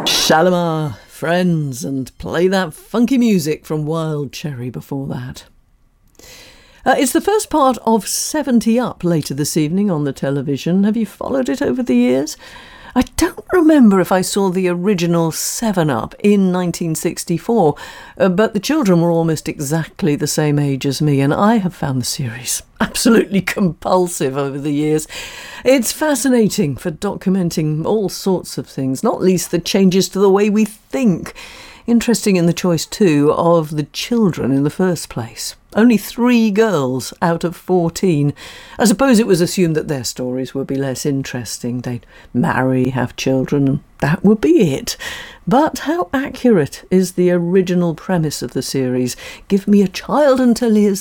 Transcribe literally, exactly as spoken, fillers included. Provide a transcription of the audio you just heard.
Shalimar, Friends, and play that funky music from Wild Cherry before that. Uh, it's the first part of seventy up later this evening on the television. Have you followed it over the years? I don't remember if I saw the original seven up in nineteen sixty-four, uh, but the children were almost exactly the same age as me, and I have found the series absolutely compulsive over the years. It's fascinating for documenting all sorts of things, not least the changes to the way we think. Interesting in the choice, too, of the children in the first place. Only three girls out of fourteen. I suppose it was assumed that their stories would be less interesting. They'd marry, have children, and that would be it. But how accurate is the original premise of the series? Give me a child until he is